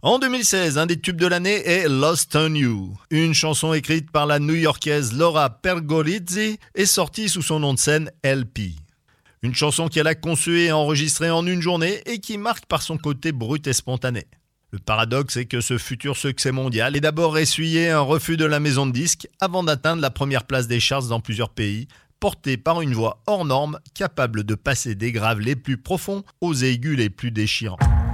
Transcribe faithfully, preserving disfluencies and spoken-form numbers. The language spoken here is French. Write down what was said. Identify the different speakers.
Speaker 1: En deux mille seize, un des tubes de l'année est Lost on You. Une chanson écrite par la new-yorkaise Laura Pergolizzi est sortie sous son nom de scène L P. Une chanson qu'elle a conçue et enregistrée en une journée et qui marque par son côté brut et spontané. Le paradoxe est que ce futur succès mondial est d'abord essuyé un refus de la maison de disques avant d'atteindre la première place des charts dans plusieurs pays, porté par une voix hors norme capable de passer des graves les plus profonds aux aigus les plus déchirants.